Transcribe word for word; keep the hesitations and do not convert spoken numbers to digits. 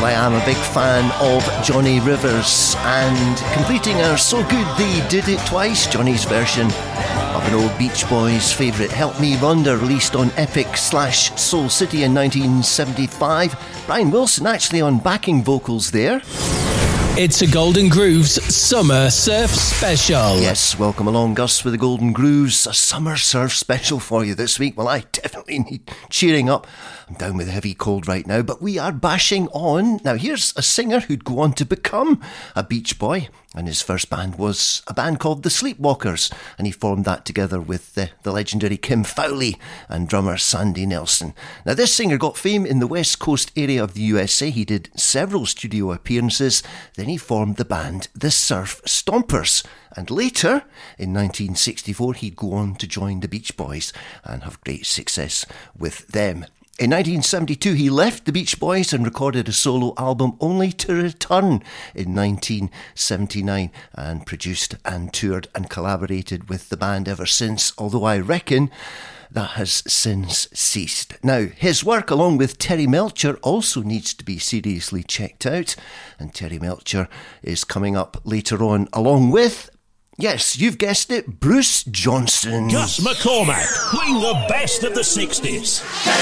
Well, I am a big fan of Johnny Rivers, and completing our So Good They Did It Twice, Johnny's version of an old Beach Boys favourite, Help Me Rhonda, released on Epic slash Soul City in nineteen seventy-five. Brian Wilson actually on backing vocals there. It's a Golden Grooves Summer Surf Special. Yes, welcome along, Gus, with the Golden Grooves, a summer surf special for you this week. Well, I definitely need cheering up. I'm down with a heavy cold right now, but we are bashing on. Now, here's a singer who'd go on to become a Beach Boy, and his first band was a band called The Sleepwalkers, and he formed that together with the, the legendary Kim Fowley and drummer Sandy Nelson. Now, this singer got fame in the West Coast area of the U S A. He did several studio appearances. Then he formed the band The Surf Stompers, and later, in nineteen sixty-four, he'd go on to join the Beach Boys and have great success with them. In nineteen seventy-two, he left the Beach Boys and recorded a solo album, only to return in nineteen seventy-nine, and produced and toured and collaborated with the band ever since, although I reckon that has since ceased. Now, his work along with Terry Melcher also needs to be seriously checked out, and Terry Melcher is coming up later on along with, yes, you've guessed it, Bruce Johnston. Gus McCormack, playing the best of the sixties.